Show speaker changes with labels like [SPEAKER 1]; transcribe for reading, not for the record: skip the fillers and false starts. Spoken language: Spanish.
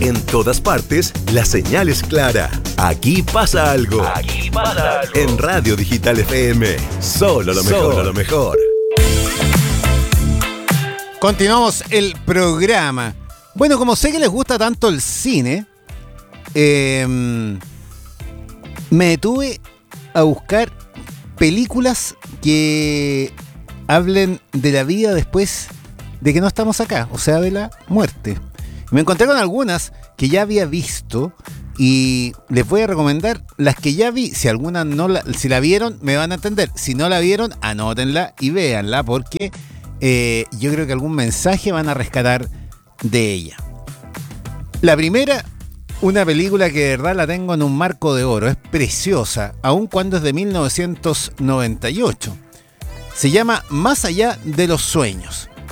[SPEAKER 1] En todas partes, la señal es clara. Aquí pasa algo. Aquí pasa algo. En Radio Digital FM. Solo lo mejor. Solo lo mejor.
[SPEAKER 2] Continuamos el programa. Bueno, como sé que les gusta tanto el cine, me detuve a buscar películas que hablen de la vida después de que no estamos acá, o sea, de la muerte. Me encontré con algunas que ya había visto y les voy a recomendar las que ya vi. Si alguna si la vieron, me van a entender. Si no la vieron, anótenla y véanla, porque yo creo que algún mensaje van a rescatar de ella. La primera, una película que de verdad la tengo en un marco de oro. Es preciosa, aun cuando es de 1998. Se llama Más allá de los sueños.